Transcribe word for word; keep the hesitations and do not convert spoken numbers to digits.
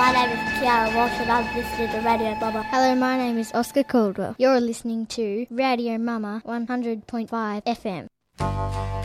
my name is Kiara Walsh and I'm listening to Radio Mama. Hello, my name is Oscar Caldwell. You're listening to Radio Mama one hundred point five F M.